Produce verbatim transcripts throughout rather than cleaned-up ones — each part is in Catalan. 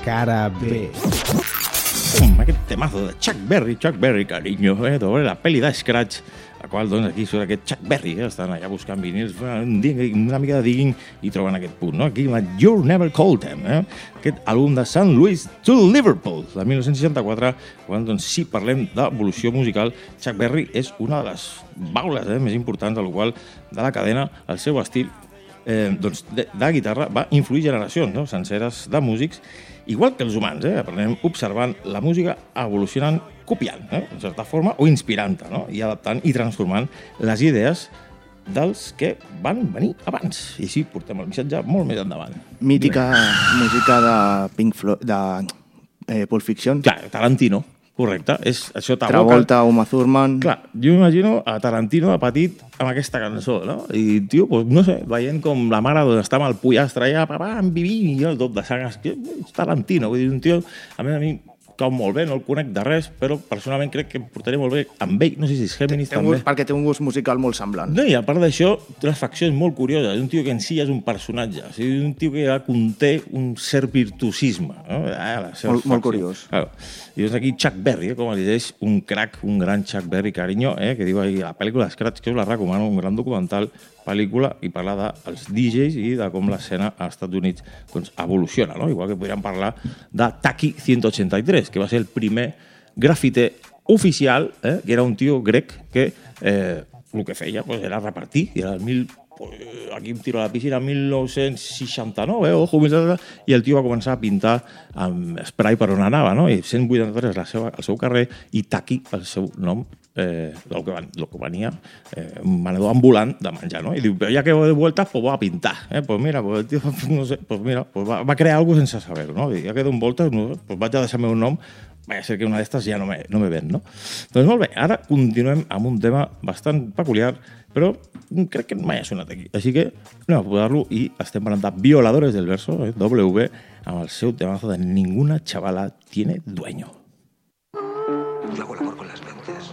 cara B. Um, aquest temazo de Chuck Berry, Chuck Berry, carinyo, eh? Sobre la pel·li de Scratch, la qual, doncs, aquí surt aquest Chuck Berry, eh? Estan allà buscant vinils, una mica de digging i troben aquest punt, no? Aquí, la You're Never Called Them, eh? Aquest àlbum de Saint Louis to Liverpool, de dinou seixanta-quatre, quan, doncs, si parlem d'evolució musical, Chuck Berry és una de les baules eh, més importants, del qual, de la cadena, el seu estil eh, doncs, de, de guitarra va influir generacions no? senceres de músics, igual que els humans, eh? Aprenem observant la música evolucionant, copiant, eh? en certa forma, o inspirant-te, no? I adaptant i transformant les idees dels que van venir abans. I així portem el missatge molt més endavant. Mítica música de Pink Floyd, de eh, Pulp Fiction. Clar, Tarantino. Correcte, és això t'aboca... Travolta, Uma Thurman... Clar, jo m'imagino a Tarantino de petit amb aquesta cançó, no? I, tio, pues, no sé, veient com la mare doncs, està amb el pollastre allà, papà, em vivim, i el dop de sang, és Tarantino, vull dir, un tio, a mi, a mi, cau molt bé, no el conec de res, però personalment crec que em portaré molt bé amb ell, no sé si és Géminis també. Gust, perquè té un gust musical molt semblant. No, i a part d'això, té les faccions molt curioses, és un tio que en si és un personatge, o sigui, un tio que ja conté un cert virtuosisme. No? Ah, molt, molt curiós. Claro. I doncs aquí Chuck Berry, eh, com es diu, un crac, un gran Chuck Berry, carinyo, eh, que diu ahí, la pel·lícula Scratch, que us la recomano, un gran documental, pel·lícula, i parla dels D Js i de com l'escena als Estats Units doncs, evoluciona, no? Igual que podríem parlar de Taki ciento ochenta y tres, que va ser el primer grafiter oficial, eh, que era un tio grec que eh, el que feia pues, era repartir, i era el mil... aquí em tiro a la piscina, mil nou-cents seixanta-nou, eh, ojo, i el tio va començar a pintar amb spray per on anava, no? I cent vuitanta-tres la seva, el seu carrer, i Taki, el seu nom, eh, el que, van, el que venia, eh, un venedor ambulant de menjar, no? I diu, però ja que voy de vueltas, pues voy a pintar, eh? Pues mira, pues el tio, no sé, pues mira, pues va, va crear algo sense saber-ho, no? I ja que dono voltes, no, pues vaig a deixar-me un nom, va ser que una d'estes ja no me, no me ven, no? Doncs molt bé, ara continuem amb un tema bastant peculiar, però crec que mai ha sonat aquí. Així que anem a posar-lo i estem parlant de Violadores del Verso, eh, W, amb el seu temazo de Ninguna chavala tiene dueño. Yo hago el amor con las mentes.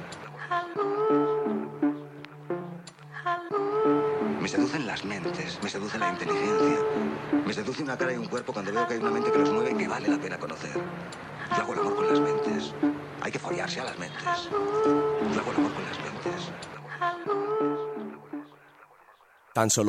Me seducen las mentes, me seduce la inteligencia. Me seduce una cara y un cuerpo cuando veo que hay una mente que los mueve y que vale la pena conocer. Yo hago el amor con las mentes. Hay que follarse a las mentes. Yo hago el amor con las mentes. Tan solo